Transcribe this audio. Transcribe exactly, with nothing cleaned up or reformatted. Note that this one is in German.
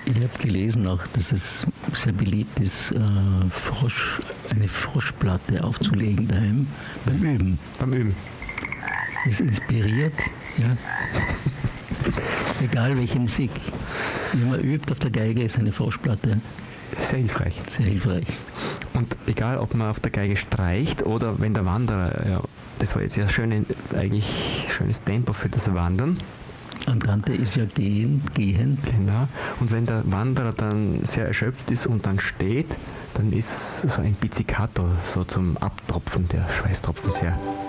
Ich habe gelesen auch, dass es sehr beliebt ist, äh, Frosch, eine Froschplatte aufzulegen daheim beim Üben. Beim Üben. Es inspiriert, ja. Egal welche Musik. Wenn man übt auf der Geige, ist eine Froschplatte Sehr hilfreich. sehr hilfreich. Und egal, ob man auf der Geige streicht oder wenn der Wanderer, ja, das war jetzt ja schön, eigentlich schönes Tempo für das Wandern. Andante ist ja gehen, gehend. Genau. Und wenn der Wanderer dann sehr erschöpft ist und dann steht, dann ist so ein Pizzicato so zum Abtropfen der Schweißtropfen sehr